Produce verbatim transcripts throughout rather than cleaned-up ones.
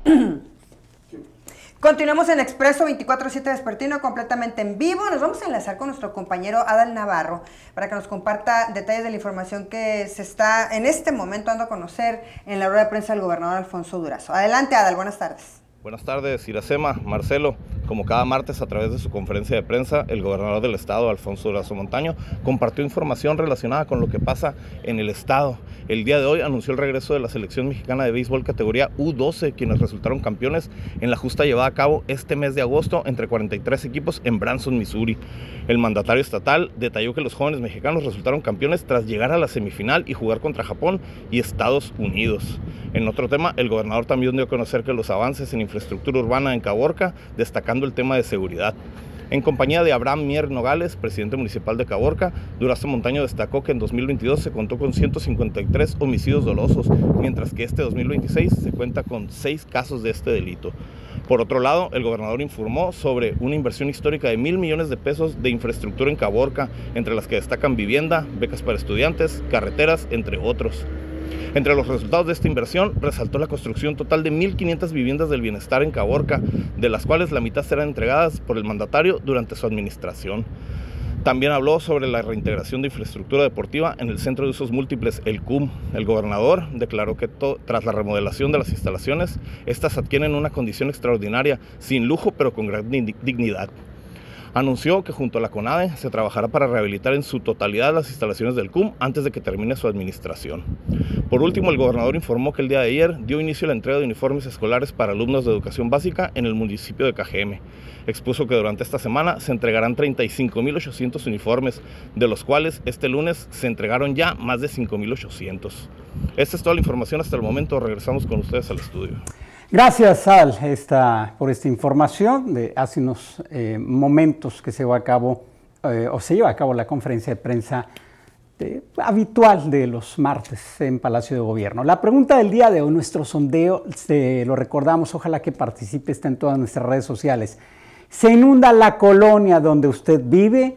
Continuamos en Expreso veinticuatro siete Vespertino, completamente en vivo. Nos vamos a enlazar con nuestro compañero Adal Navarro para que nos comparta detalles de la información que se está en este momento dando a conocer en la rueda de prensa del gobernador Alfonso Durazo. Adelante, Adal, buenas tardes. Buenas tardes, Iracema, Marcelo. Como cada martes, a través de su conferencia de prensa, el gobernador del estado, Alfonso Durazo Montaño, compartió información relacionada con lo que pasa en el estado. El día de hoy anunció el regreso de la selección mexicana de béisbol categoría U doce, quienes resultaron campeones en la justa llevada a cabo este mes de agosto entre cuarenta y tres equipos en Branson, Missouri. El mandatario estatal detalló que los jóvenes mexicanos resultaron campeones tras llegar a la semifinal y jugar contra Japón y Estados Unidos. En otro tema, el gobernador también dio a conocer que los avances en infraestructura urbana en Caborca, destacando el tema de seguridad. En compañía de Abraham Mier Nogales, presidente municipal de Caborca, Durazo Montaño destacó que en dos mil veintidós se contó con ciento cincuenta y tres homicidios dolosos, mientras que este dos mil veintiséis se cuenta con seis casos de este delito. Por otro lado, el gobernador informó sobre una inversión histórica de mil millones de pesos de infraestructura en Caborca, entre las que destacan vivienda, becas para estudiantes, carreteras, entre otros. Entre los resultados de esta inversión, resaltó la construcción total de mil quinientas viviendas del bienestar en Caborca, de las cuales la mitad serán entregadas por el mandatario durante su administración. También habló sobre la reintegración de infraestructura deportiva en el Centro de Usos Múltiples, el C U M. El gobernador declaró que to- tras la remodelación de las instalaciones, estas adquieren una condición extraordinaria, sin lujo pero con gran dignidad. Anunció que junto a la CONADE se trabajará para rehabilitar en su totalidad las instalaciones del C U M antes de que termine su administración. Por último, el gobernador informó que el día de ayer dio inicio a la entrega de uniformes escolares para alumnos de educación básica en el municipio de Cajeme. Expuso que durante esta semana se entregarán treinta y cinco mil ochocientos uniformes, de los cuales este lunes se entregaron ya más de cinco mil ochocientos. Esta es toda la información hasta el momento. Regresamos con ustedes al estudio. Gracias, Al, esta, por esta información. De hace unos eh, momentos que se llevó a cabo, eh, o se lleva a cabo la conferencia de prensa de, habitual de los martes en Palacio de Gobierno. La pregunta del día de hoy, nuestro sondeo, se lo recordamos, ojalá que participe, está en todas nuestras redes sociales. ¿Se inunda la colonia donde usted vive?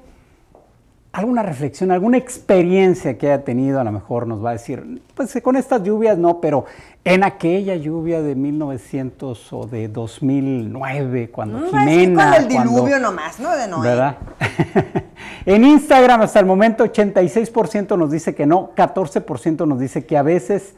¿Alguna reflexión, alguna experiencia que haya tenido? A lo mejor nos va a decir, pues con estas lluvias no, pero en aquella lluvia de mil novecientos o de dos mil nueve, cuando Mm, Jimena... con el diluvio cuando, nomás, ¿no? De Noé. ¿verdad? En Instagram hasta el momento ochenta y seis por ciento nos dice que no, catorce por ciento nos dice que a veces...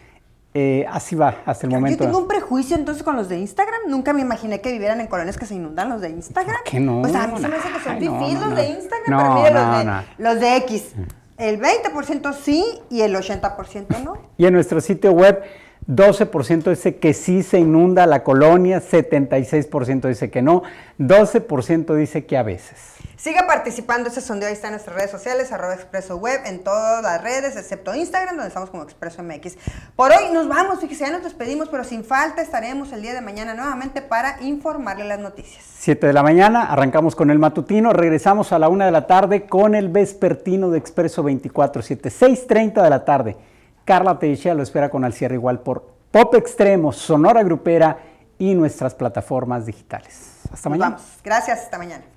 Eh, así va hasta el momento. Yo tengo un prejuicio entonces con los de Instagram. Nunca me imaginé que vivieran en colonias que se inundan los de Instagram. ¿Por qué no? Pues a mí se me hace que son Ay, no, fifís no, los no. de Instagram, No, pero mire no, los, de, no. los de X. El veinte por ciento sí y el ochenta por ciento no. Y en nuestro sitio web, doce por ciento dice que sí se inunda la colonia, setenta y seis por ciento dice que no, doce por ciento dice que a veces. Siga participando, ese sondeo ahí está en nuestras redes sociales, arroba Expreso Web, en todas las redes, excepto Instagram, donde estamos como Expreso M X. Por hoy nos vamos, fíjese, ya nos despedimos, pero sin falta estaremos el día de mañana nuevamente para informarle las noticias. siete de la mañana, arrancamos con el matutino, regresamos a la una de la tarde con el vespertino de Expreso veinticuatro siete, seis treinta de la tarde. Carla Teixeira lo espera con al cierre igual por Pop Extremo, Sonora Grupera y nuestras plataformas digitales. Hasta Nos mañana. vamos. Gracias, hasta mañana.